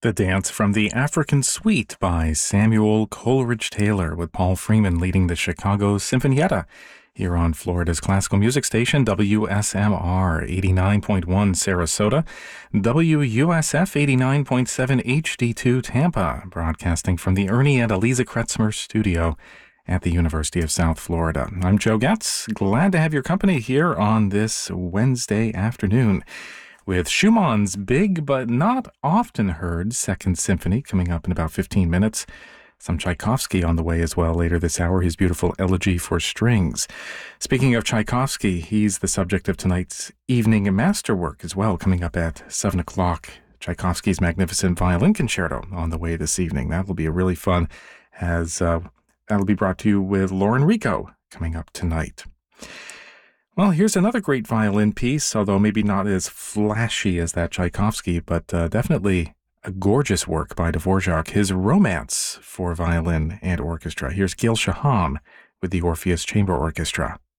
The Dance from the African Suite by Samuel Coleridge Taylor, with Paul Freeman leading the Chicago Sinfonietta here on Florida's classical music station, WSMR 89.1 Sarasota, WUSF 89.7 HD2 Tampa, broadcasting from the Ernie and Eliza Kretzmer studio at the University of South Florida. I'm Joe Getz, glad to have your company here on this Wednesday afternoon, with Schumann's big but not often heard Second Symphony coming up in about 15 minutes. Some Tchaikovsky on the way as well later this hour, his beautiful Elegy for Strings. Speaking of Tchaikovsky, he's the subject of tonight's evening masterwork as well, coming up at 7 o'clock. Tchaikovsky's Magnificent Violin Concerto on the way this evening. That will be a really fun, as that'll be brought to you with Lauren Rico coming up tonight. Well, here's another great violin piece, although maybe not as flashy as that Tchaikovsky, but definitely a gorgeous work by Dvorak, his Romance for Violin and Orchestra. Here's Gil Shaham with the Orpheus Chamber Orchestra.